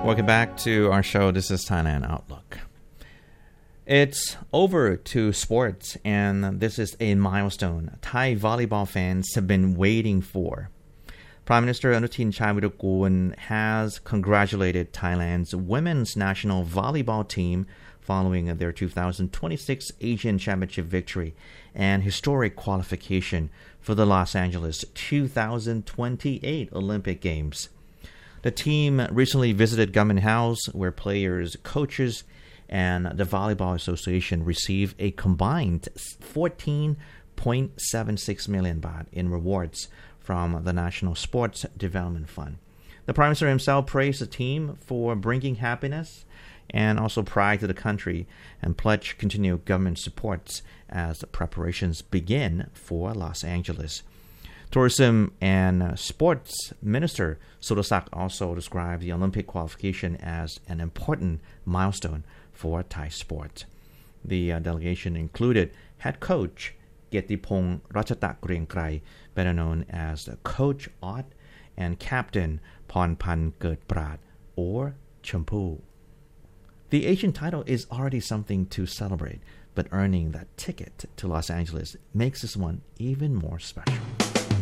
Welcome back to our show. This is Thailand Outlook. It's over to sports, and this is a milestone Thai volleyball fans have been waiting for. Prime Minister Anutin Charnvirakul has congratulated Thailand's women's national volleyball team following their 2026 Asian Championship victory and historic qualification for the Los Angeles 2028 Olympic Games. The team recently visited Government House, where players, coaches, and the Volleyball Association received a combined 14.76 million baht in rewards from the National Sports Development Fund. The Prime Minister himself praised the team for bringing happiness and also pride to the country and pledged continued government supports as the preparations begin for Los Angeles. Tourism and Sports Minister Surasak also described the Olympic qualification as an important milestone for Thai sport. The delegation included head coach Kietipong Ratchata Griengkrai, better known as Coach Ott, and captain Pornpan Gertprat, or Champu. The Asian title is already something to celebrate, but earning that ticket to Los Angeles makes this one even more special.